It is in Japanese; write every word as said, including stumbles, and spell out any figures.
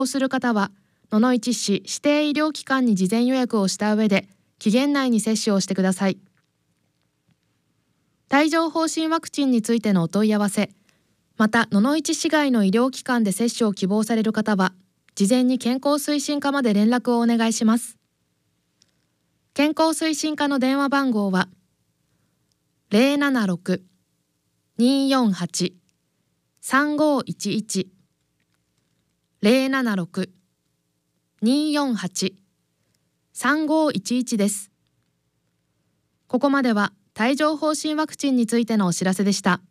をする方は、野々市市指定医療機関に事前予約をした上で、期限内に接種をしてください。帯状疱疹ワクチンについてのお問い合わせ、また野々市市外の医療機関で接種を希望される方は、事前に健康推進課まで連絡をお願いします。健康推進課の電話番号は ゼロななろく にーよんはち さんごいちいち ゼロななろく にーよんはち さんごいちいち です。ここまでは帯状疱疹ワクチンについてのお知らせでした。